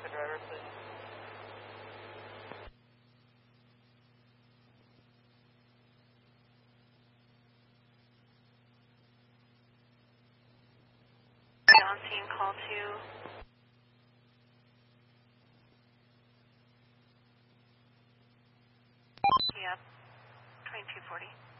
the driver, please. On scene, call to yeah, 2240.